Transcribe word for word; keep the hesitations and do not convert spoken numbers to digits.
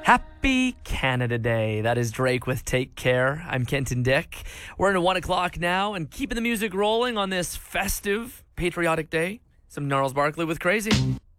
Happy Canada Day. That is Drake with Take Care. I'm Kenton Dick. We're into one o'clock now and keeping the music rolling on this festive, patriotic day. Some Gnarls Barkley with Crazy.